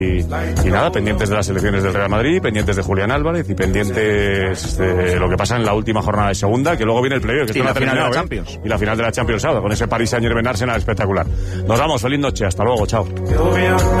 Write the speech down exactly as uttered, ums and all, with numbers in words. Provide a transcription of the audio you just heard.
Y, y nada, pendientes de las elecciones del Real Madrid, pendientes de Julián Álvarez y pendientes de lo que pasa en la última jornada de segunda, que luego viene el playoff, que y esto la no ha final de la terminado, ¿eh? Champions. Y la final de la Champions sábado, con ese Paris Saint-Germain Arsenal espectacular. Nos vamos, feliz noche, hasta luego, chao.